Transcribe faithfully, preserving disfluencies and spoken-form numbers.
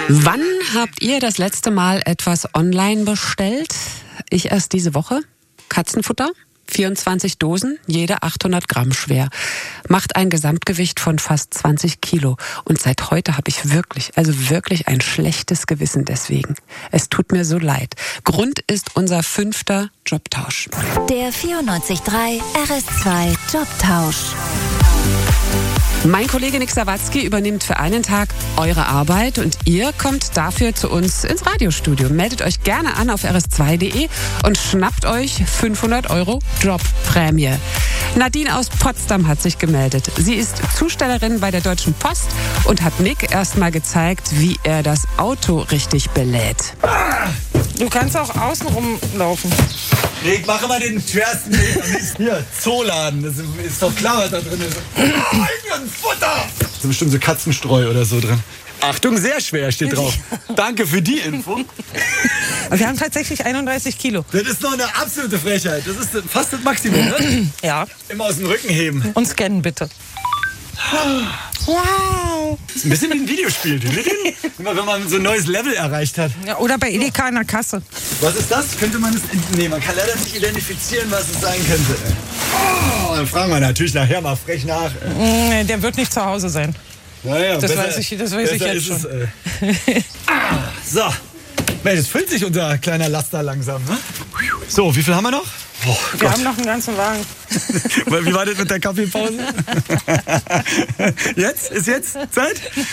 Wann habt ihr das letzte Mal etwas online bestellt? Ich erst diese Woche. Katzenfutter, vierundzwanzig Dosen, jede achthundert Gramm schwer. Macht ein Gesamtgewicht von fast zwanzig Kilo. Und seit heute habe ich wirklich, also wirklich ein schlechtes Gewissen deswegen. Es tut mir so leid. Grund ist unser fünfter Jobtausch. Der vierundneunzig Komma drei R S zwei Jobtausch. Mein Kollege Nick Sawatzki übernimmt für einen Tag eure Arbeit und ihr kommt dafür zu uns ins Radiostudio. Meldet euch gerne an auf r s zwei punkt d e und schnappt euch fünfhundert Euro Jobprämie. Nadine aus Potsdam hat sich gemeldet. Sie ist Zustellerin bei der Deutschen Post und hat Nick erstmal gezeigt, wie er das Auto richtig belädt. Du kannst auch außen rumlaufen. Ich mache mal den schwersten Weg. Hier, Zooladen. Das ist doch klar, was da drin ist. Eigenen Futter! Da ist bestimmt so Katzenstreu oder so drin. Achtung, sehr schwer steht drauf. Danke für die Info. Wir haben tatsächlich einunddreißig Kilo. Das ist noch eine absolute Frechheit. Das ist fast das Maximum, ne? Ja. Immer aus dem Rücken heben. Und scannen bitte. Wow. Das ist ein bisschen wie ein Videospiel. Immer wenn man so ein neues Level erreicht hat. Ja, oder bei Edeka in der Kasse. Was ist das? Könnte man es... Nee, man kann leider nicht identifizieren, was es sein könnte. Oh, dann fragen wir natürlich nachher mal frech nach. Nee, der wird nicht zu Hause sein. Naja, das, besser, weiß ich, das weiß ich jetzt schon. Es, äh. ah, so. Mensch, jetzt füllt sich unser kleiner Laster langsam, ne? So, wie viel haben wir noch? Oh, wir Gott. haben noch einen ganzen Wagen. Wie war das mit der Kaffeepause? Jetzt? Ist jetzt Zeit?